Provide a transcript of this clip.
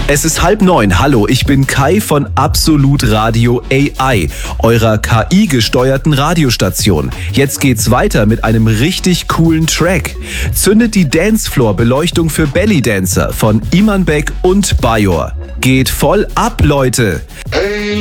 Es ist 8:30. Hallo, ich bin Kai von Absolut Radio AI, eurer KI-gesteuerten Radiostation. Jetzt geht's weiter mit einem richtig coolen Track. Zündet die Dancefloor-Beleuchtung für Bellydancer von Iman Beck und Bajor. Geht voll ab, Leute!